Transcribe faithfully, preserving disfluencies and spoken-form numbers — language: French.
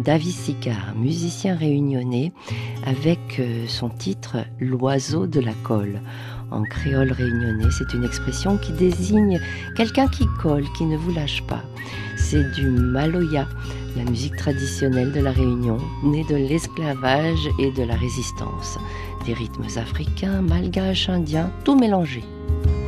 Davis Sicard, musicien réunionnais, avec son titre « L'oiseau de la colle ». En créole réunionnais, c'est une expression qui désigne quelqu'un qui colle, qui ne vous lâche pas. C'est du maloya, la musique traditionnelle de la Réunion, née de l'esclavage et de la résistance. Des rythmes africains, malgaches, indiens, tout mélangé.